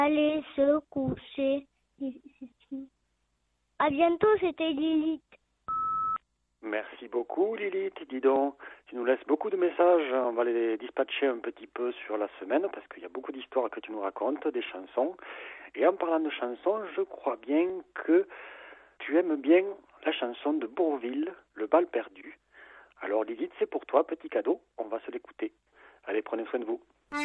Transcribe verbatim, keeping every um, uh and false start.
aller se coucher. À bientôt, c'était Lilith. Merci beaucoup Lilith. Dis donc, tu nous laisses beaucoup de messages. On va les dispatcher un petit peu sur la semaine parce qu'il y a beaucoup d'histoires que tu nous racontes, des chansons. Et en parlant de chansons, je crois bien que tu aimes bien la chanson de Bourvil, Le bal perdu. Alors Lilith, c'est pour toi, petit cadeau. On va se l'écouter. Allez, prenez soin de vous.